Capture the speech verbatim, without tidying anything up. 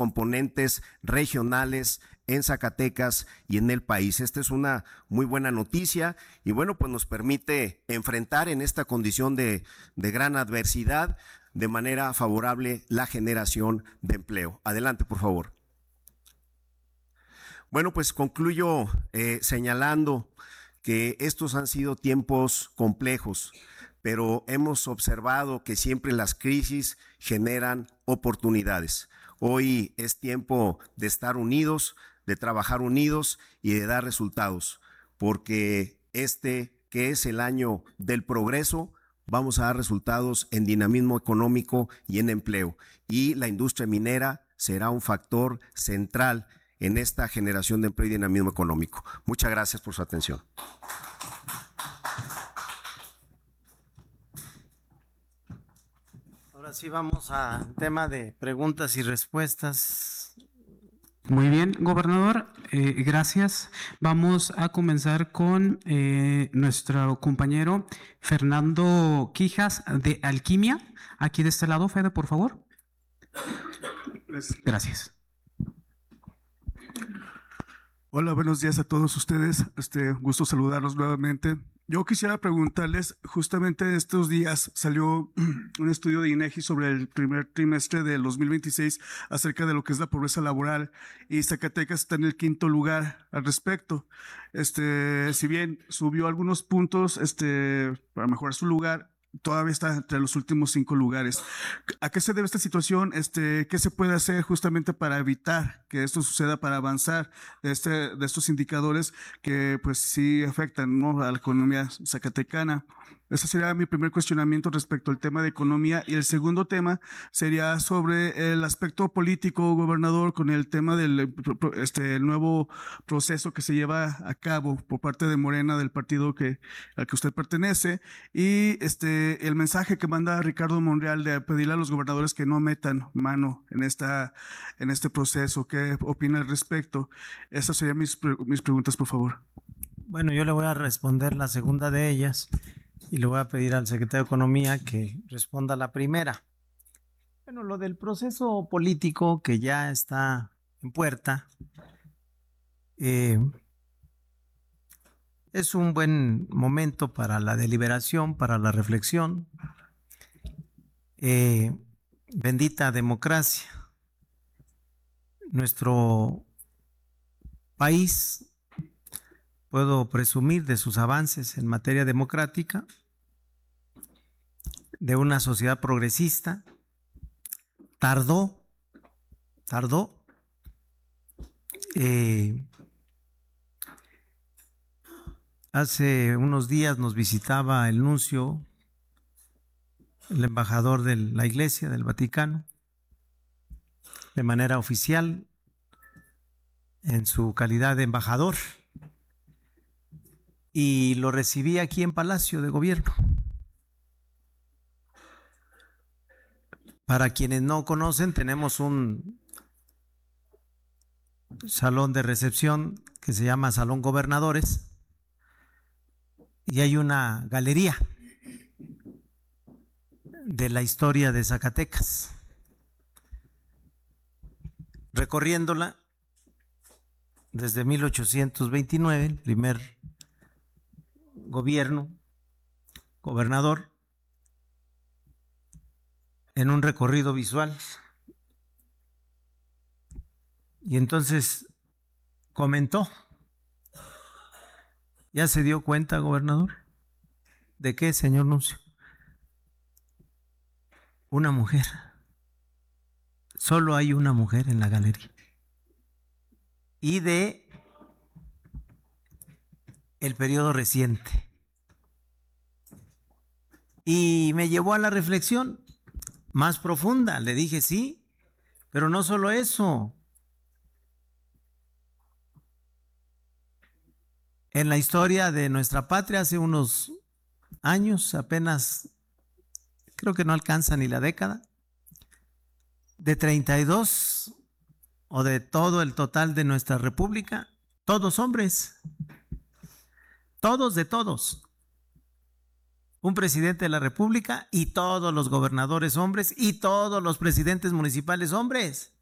componentes regionales en Zacatecas y en el país. Esta es una muy buena noticia y bueno, pues nos permite enfrentar en esta condición de, de gran adversidad de manera favorable la generación de empleo. Adelante, por favor. Bueno, pues concluyo eh, señalando que estos han sido tiempos complejos, pero hemos observado que siempre las crisis generan oportunidades. Hoy es tiempo de estar unidos, de trabajar unidos y de dar resultados, porque este que es el año del progreso, vamos a dar resultados en dinamismo económico y en empleo. Y la industria minera será un factor central en esta generación de empleo y dinamismo económico. Muchas gracias por su atención. Ahora sí vamos al tema de preguntas y respuestas. Muy bien, gobernador, eh, gracias. Vamos a comenzar con eh, nuestro compañero Fernando Quijas de Alquimia. Aquí de este lado, Fede, por favor. Gracias. Hola, buenos días a todos ustedes. Este, gusto saludarlos nuevamente. Yo quisiera preguntarles, justamente estos días salió un estudio de INEGI sobre el primer trimestre del dos mil veintiséis acerca de lo que es la pobreza laboral, y Zacatecas está en el quinto lugar al respecto. Este, si bien subió algunos puntos, este, para mejorar su lugar, todavía está entre los últimos cinco lugares. ¿A qué se debe esta situación? Este, ¿qué se puede hacer justamente para evitar que esto suceda, para avanzar de, este, de estos indicadores que pues sí afectan, ¿no?, a la economía zacatecana? Ese sería mi primer cuestionamiento respecto al tema de economía. Y el segundo tema sería sobre el aspecto político, gobernador, con el tema del este, el nuevo proceso que se lleva a cabo por parte de Morena, del partido que, al que usted pertenece, y este, el mensaje que manda Ricardo Monreal de pedirle a los gobernadores que no metan mano en, esta, en este proceso. ¿Qué opina al respecto? Esas serían mis, mis preguntas, por favor. Bueno, yo le voy a responder la segunda de ellas. Y le voy a pedir al secretario de Economía que responda la primera. Bueno, lo del proceso político que ya está en puerta, eh, es un buen momento para la deliberación, para la reflexión. Eh, bendita democracia. Nuestro país, puedo presumir de sus avances en materia democrática, de una sociedad progresista. Tardó, tardó. Eh, hace unos días nos visitaba el nuncio, el embajador de la Iglesia del Vaticano, de manera oficial, en su calidad de embajador, y lo recibí aquí en Palacio de Gobierno. Para quienes no conocen, tenemos un salón de recepción que se llama Salón Gobernadores y hay una galería de la historia de Zacatecas. Recorriéndola desde mil ochocientos veintinueve, el primer gobierno, gobernador, en un recorrido visual. Y entonces comentó, ¿ya se dio cuenta, gobernador? ¿De qué, señor nuncio? Una mujer. Solo hay una mujer en la galería. Y de el periodo reciente. Y me llevó a la reflexión más profunda. Le dije, sí, pero no solo eso. En la historia de nuestra patria, hace unos años, apenas, creo que no alcanza ni la década, de treinta y dos, o de todo el total de nuestra república, todos hombres, todos de todos. Un presidente de la República y todos los gobernadores hombres y todos los presidentes municipales hombres.